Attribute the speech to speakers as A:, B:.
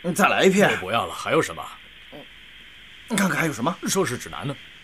A: 再来一片。
B: 不要了，还有什么？
A: 你看看还有什么？
B: 收视指南呢？